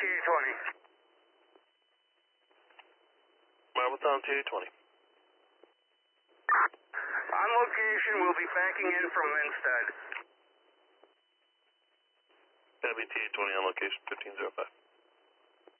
TA-20. Marbletown TA-20. On location, we'll be backing in from Linstead. Gonna be TA-20 on location, 1505.